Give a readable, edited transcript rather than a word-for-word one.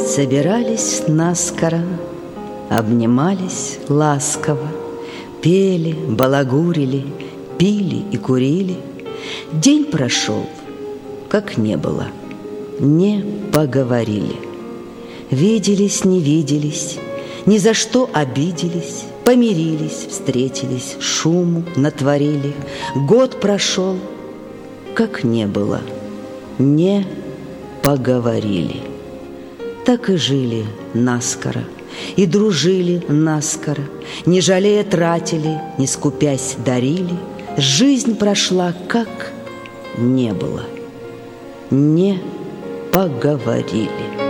Собирались наскоро, обнимались ласково, пели, балагурили, пили и курили. День прошел, как не было, не поговорили. Виделись, не виделись, ни за что обиделись, помирились, встретились, шуму натворили. Год прошел, как не было, не поговорили. Так и жили наскоро, и дружили наскоро, не жалея тратили, не скупясь дарили. Жизнь прошла, как не было, не поговорили.